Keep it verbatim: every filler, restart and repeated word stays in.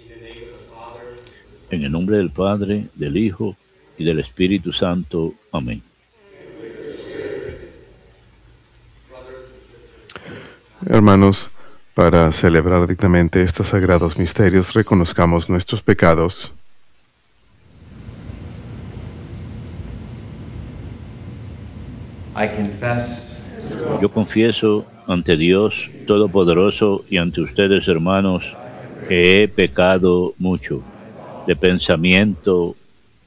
En el nombre del Padre, del Hijo y del Espíritu Santo. Amén. Hermanos, para celebrar dignamente estos sagrados misterios, reconozcamos nuestros pecados. I confess Yo confieso ante Dios Todopoderoso y ante ustedes, hermanos, que he pecado mucho, de pensamiento,